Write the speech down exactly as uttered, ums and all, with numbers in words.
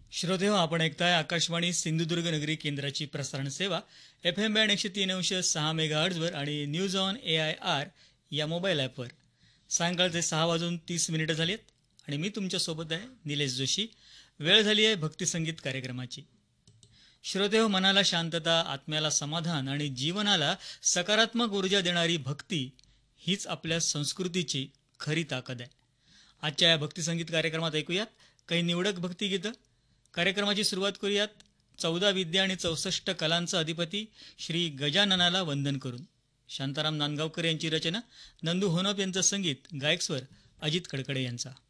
श्रोतेहो, आपण ऐकताय आकाशवाणी सिंधुदुर्ग नगरी केंद्राची प्रसारण सेवा एफ एम बँड एकशे तीन अंश सहा मेगा हर्ट्झवर आणि news on A I R या मोबाईल ॲपवर. सायंकाळचे सहा वाजून तीस मिनिटं झाली आहेत आणि मी तुमच्यासोबत आहे निलेश जोशी. वेळ झाली आहे भक्तिसंगीत कार्यक्रमाची. श्रोतेहो, मनाला शांतता, आत्म्याला समाधान आणि जीवनाला सकारात्मक ऊर्जा देणारी भक्ती हीच आपल्या संस्कृतीची खरी ताकद आहे. आजच्या या भक्तिसंगीत कार्यक्रमात ऐकूयात काही निवडक भक्तिगीतं. कार्यक्रमाची सुरुवात करूयात चौदा विद्या आणि चौसष्ट कलांचा अधिपती श्री गजाननाला वंदन करून. शांताराम नांदगावकर यांची रचना, नंदू होनप यांचं संगीत, गायकस्वर अजित कडकडे यांचा.